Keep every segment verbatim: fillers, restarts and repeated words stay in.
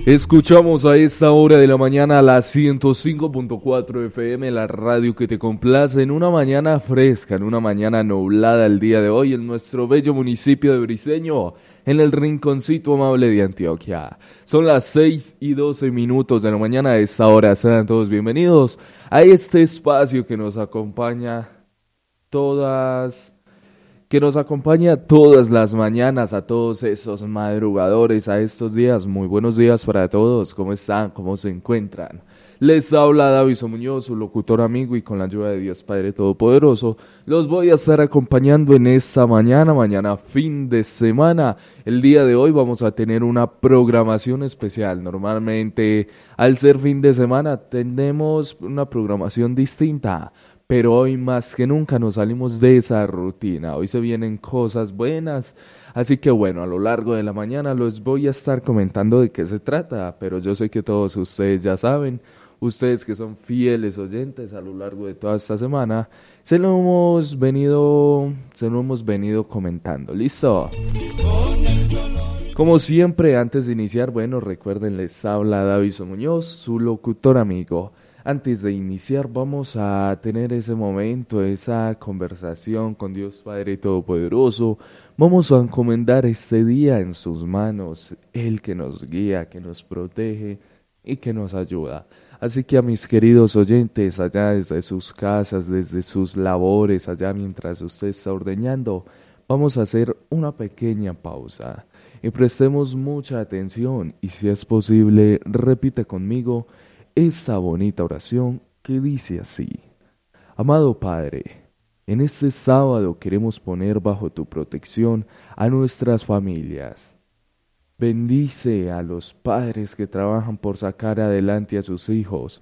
Escuchamos a esta hora de la mañana la ciento cinco punto cuatro F M, la radio que te complace en una mañana fresca, en una mañana nublada el día de hoy en nuestro bello municipio de Briceño, en el rinconcito amable de Antioquia. Son las seis y doce minutos de la mañana. A esta hora sean todos bienvenidos a este espacio que nos acompaña todas... que nos acompaña todas las mañanas, a todos esos madrugadores, a estos días. Muy buenos días para todos. ¿Cómo están? ¿Cómo se encuentran? Les habla Daviso Muñoz, su locutor amigo, y con la ayuda de Dios Padre Todopoderoso, los voy a estar acompañando en esta mañana, mañana fin de semana. El día de hoy vamos a tener una programación especial. Normalmente, al ser fin de semana, tenemos una programación distinta. Pero hoy más que nunca nos salimos de esa rutina. Hoy se vienen cosas buenas. Así que bueno, a lo largo de la mañana los voy a estar comentando de qué se trata. Pero yo sé que todos ustedes ya saben. Ustedes que son fieles oyentes a lo largo de toda esta semana, se lo hemos venido, se lo hemos venido comentando. ¿Listo? Como siempre, antes de iniciar, bueno, recuerden, les habla Daviso Muñoz, su locutor amigo. Antes de iniciar vamos a tener ese momento, esa conversación con Dios Padre Todopoderoso. Vamos a encomendar este día en sus manos, Él que nos guía, que nos protege y que nos ayuda. Así que a mis queridos oyentes, allá desde sus casas, desde sus labores, allá mientras usted está ordeñando, vamos a hacer una pequeña pausa y prestemos mucha atención y si es posible, repite conmigo esta bonita oración que dice así: Amado Padre, en este sábado queremos poner bajo tu protección a nuestras familias. Bendice a los padres que trabajan por sacar adelante a sus hijos,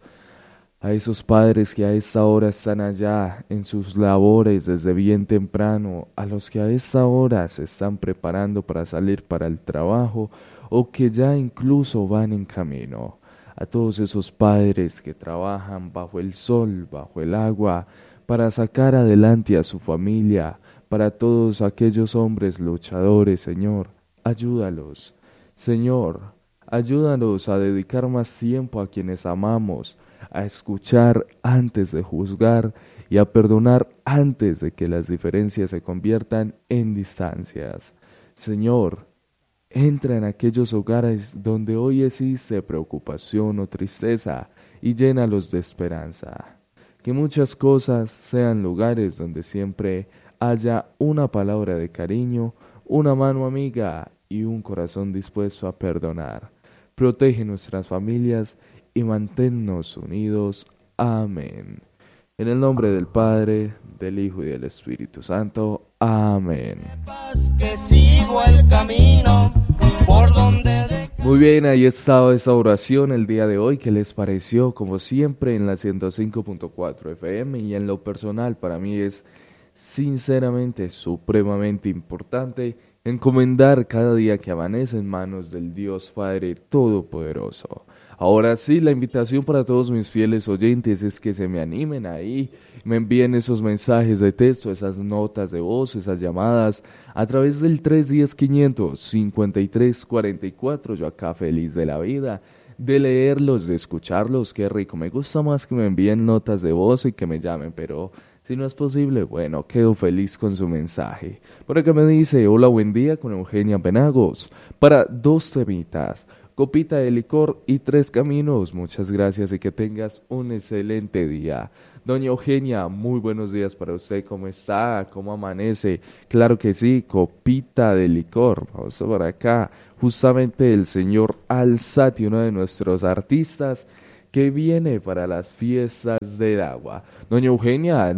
a esos padres que a esta hora están allá en sus labores desde bien temprano, a los que a esta hora se están preparando para salir para el trabajo o que ya incluso van en camino. A todos esos padres que trabajan bajo el sol, bajo el agua, para sacar adelante a su familia, para todos aquellos hombres luchadores, Señor, ayúdalos. Señor, ayúdanos a dedicar más tiempo a quienes amamos, a escuchar antes de juzgar y a perdonar antes de que las diferencias se conviertan en distancias. Señor, entra en aquellos hogares donde hoy existe preocupación o tristeza y llénalos de esperanza. Que muchas cosas sean lugares donde siempre haya una palabra de cariño, una mano amiga y un corazón dispuesto a perdonar. Protege nuestras familias y manténnos unidos. Amén. En el nombre del Padre, del Hijo y del Espíritu Santo. Amén. Que sigo el camino por donde de... Muy bien, ahí estaba esa oración el día de hoy. ¿Qué les pareció? Como siempre en la ciento cinco punto cuatro F M, y en lo personal para mí es sinceramente supremamente importante encomendar cada día que amanece en manos del Dios Padre Todopoderoso. Ahora sí, la invitación para todos mis fieles oyentes es que se me animen ahí, me envíen esos mensajes de texto, esas notas de voz, esas llamadas, a través del tres uno cero, quinientos cincuenta y tres cuarenta y cuatro. Yo acá feliz de la vida, de leerlos, de escucharlos, qué rico. Me gusta más que me envíen notas de voz y que me llamen, pero si no es posible, bueno, quedo feliz con su mensaje. Por acá me dice: hola, buen día con Eugenia Penagos, para dos temitas, copita de licor y tres caminos. Muchas gracias y que tengas un excelente día. Doña Eugenia, muy buenos días para usted. ¿Cómo está? ¿Cómo amanece? Claro que sí, copita de licor. Vamos por acá. Justamente el señor Alzati, uno de nuestros artistas, que viene para las fiestas del agua. Doña Eugenia,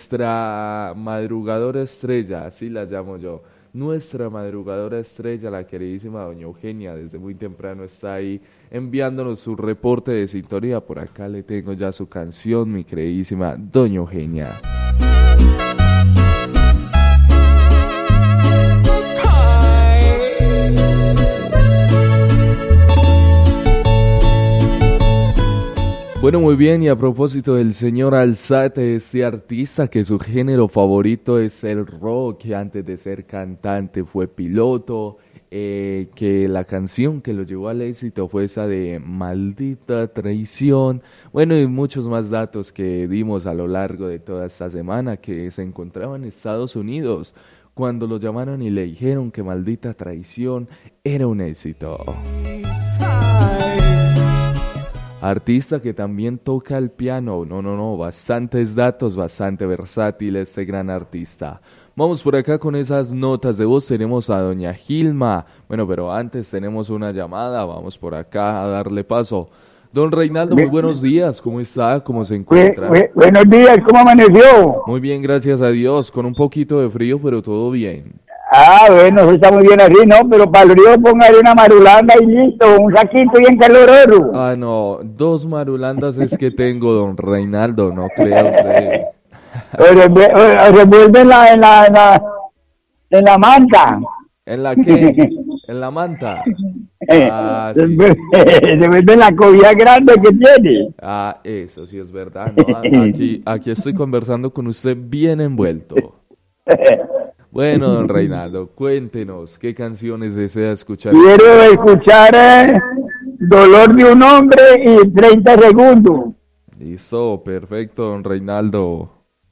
nuestra madrugadora estrella, así la llamo yo. Nuestra madrugadora estrella, la queridísima doña Eugenia, desde muy temprano está ahí enviándonos su reporte de sintonía. Por acá le tengo ya su canción, mi queridísima doña Eugenia. Bueno, muy bien, y a propósito del señor Alzate, este artista que su género favorito es el rock, que antes de ser cantante fue piloto eh, que la canción que lo llevó al éxito fue esa de Maldita Traición. Bueno, y muchos más datos que dimos a lo largo de toda esta semana, que se encontraba en Estados Unidos cuando lo llamaron y le dijeron que Maldita Traición era un éxito. Artista que también toca el piano. No, no, no, bastantes datos, bastante versátil este gran artista. Vamos por acá con esas notas de voz. Tenemos a doña Gilma. Bueno, pero antes tenemos una llamada. Vamos por acá a darle paso. Don Reinaldo, muy buenos días. ¿Cómo está? ¿Cómo se encuentra? Bu- bu- buenos días, ¿cómo amaneció? Muy bien, gracias a Dios. Con un poquito de frío, pero todo bien. Ah, bueno, eso está muy bien así, ¿no? Pero para el frío póngale una marulanda y listo, un saquito bien caloroso. Ah, no, dos marulandas es que tengo, don Reinaldo, no crea usted. O revuelve, o- o revuelve en la, en la, en la, en la manta. ¿En la qué? ¿En la manta? Ah, sí. Revuelve en la cobija grande que tiene. Ah, eso sí es verdad, ¿no? Aquí, aquí estoy conversando con usted bien envuelto. Bueno, don Reinaldo, cuéntenos, ¿qué canciones desea escuchar? Quiero escuchar eh, Dolor de un hombre y treinta segundos. Listo, perfecto, don Reinaldo.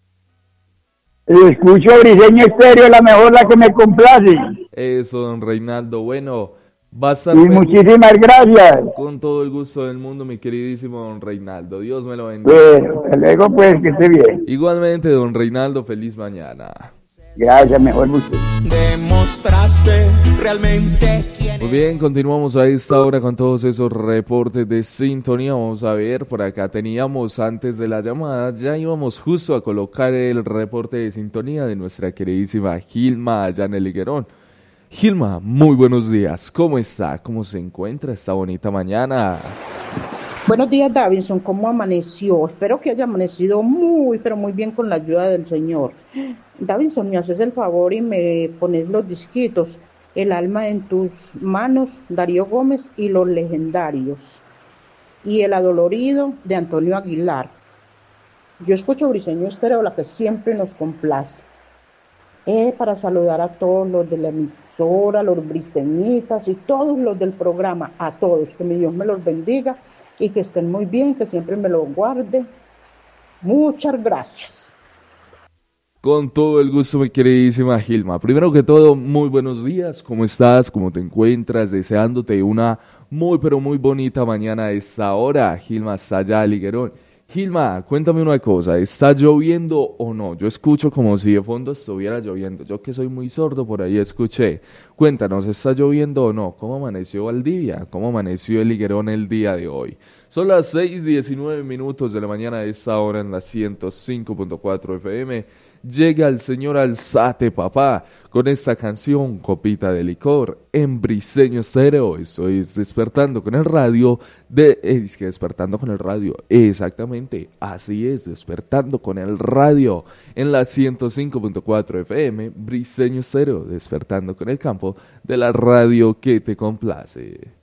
Y escucho Briseño Estéreo, la mejor, la que me complace. Eso, don Reinaldo, bueno, va a estar Y pen- muchísimas gracias. con todo el gusto del mundo, mi queridísimo don Reinaldo. Dios me lo bendiga. Bueno, hasta luego pues, que esté bien. Igualmente, don Reinaldo, feliz mañana. Gracias, mejor mucho. Demostraste realmente quién Muy bien, continuamos a esta hora con todos esos reportes de sintonía. Vamos a ver, por acá teníamos antes de la llamada, ya íbamos justo a colocar el reporte de sintonía de nuestra queridísima Gilma allá en el Higuerón. Gilma, muy buenos días. ¿Cómo está? ¿Cómo se encuentra esta bonita mañana? Buenos días, Davinson. ¿Cómo amaneció? Espero que haya amanecido muy, pero muy bien con la ayuda del Señor. Davinson, me haces el favor y me pones los disquitos. El alma en tus manos, Darío Gómez y Los Legendarios. Y El Adolorido de Antonio Aguilar. Yo escucho Briseño Estéreo, la que siempre nos complace. Eh, para saludar a todos los de la emisora, los briseñitas y todos los del programa, a todos, que mi Dios me los bendiga y que estén muy bien, que siempre me los guarde. Muchas gracias. Con todo el gusto, mi queridísima Gilma. Primero que todo, muy buenos días. ¿Cómo estás? ¿Cómo te encuentras? Deseándote una muy, pero muy bonita mañana a esta hora. Gilma está allá al Higuerón. Gilma, cuéntame una cosa. ¿Está lloviendo o no? Yo escucho como si de fondo estuviera lloviendo. Yo que soy muy sordo, por ahí escuché. Cuéntanos, ¿está lloviendo o no? ¿Cómo amaneció Valdivia? ¿Cómo amaneció el Higuerón el día de hoy? Son las seis diecinueve minutos de la mañana de esta hora en la ciento cinco punto cuatro F M. Llega el señor Alzate, papá, con esta canción, Copita de Licor, en Briseño Estéreo. Estoy despertando con el radio, de, es que despertando con el radio, exactamente, así es, despertando con el radio, en la ciento cinco punto cuatro F M, Briseño Estéreo, despertando con el campo de la radio que te complace.